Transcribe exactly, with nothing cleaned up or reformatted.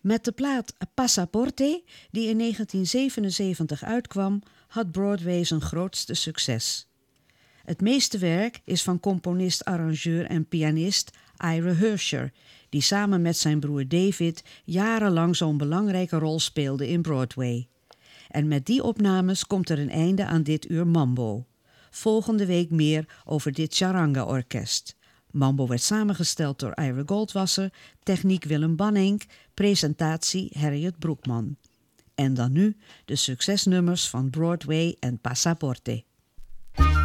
Met de plaat Passaporte, die in negentien zevenenzeventig uitkwam, had Broadway zijn grootste succes. Het meeste werk is van componist, arrangeur en pianist Ira Hersher, die samen met zijn broer David jarenlang zo'n belangrijke rol speelde in Broadway. En met die opnames komt er een einde aan dit uur Mambo. Volgende week meer over dit charanga-orkest. Mambo werd samengesteld door Ira Goldwasser, techniek Willem Banning, presentatie Harriet Broekman. En dan nu de succesnummers van Broadway en Passaporte.